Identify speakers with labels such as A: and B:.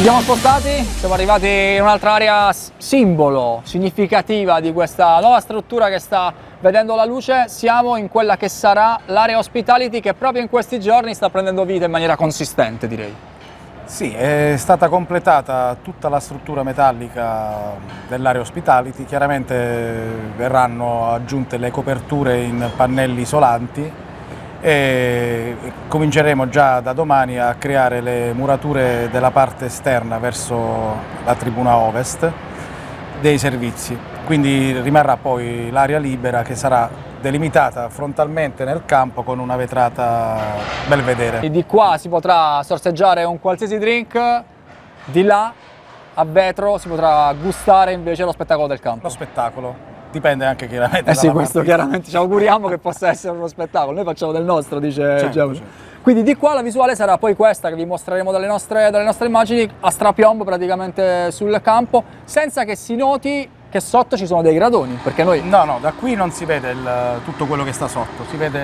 A: Ci siamo spostati, siamo arrivati in un'altra area simbolo, significativa di questa nuova struttura che sta vedendo la luce. Siamo in quella che sarà l'area hospitality, che proprio in questi giorni sta prendendo vita in maniera consistente, direi.
B: Sì, è stata completata tutta la struttura metallica dell'area hospitality, chiaramente verranno aggiunte le coperture in pannelli isolanti e cominceremo già da domani a creare le murature della parte esterna verso la tribuna ovest dei servizi, quindi rimarrà poi l'area libera che sarà delimitata frontalmente nel campo con una vetrata belvedere.
A: E di qua si potrà sorseggiare un qualsiasi drink, di là a vetro si potrà gustare invece lo spettacolo del campo.
B: Lo spettacolo. Dipende anche chiaramente
A: Eh sì,
B: dalla
A: questo
B: partita.
A: chiaramente ci auguriamo che possa essere uno spettacolo, noi facciamo del nostro, dice
B: Certo,
A: Giacomo.
B: certo.
A: Quindi di qua la visuale sarà poi questa che vi mostreremo dalle nostre immagini, a strapiombo praticamente sul campo, senza che si noti che sotto ci sono dei gradoni, perché noi
B: No, da qui non si vede tutto quello che sta sotto, si vede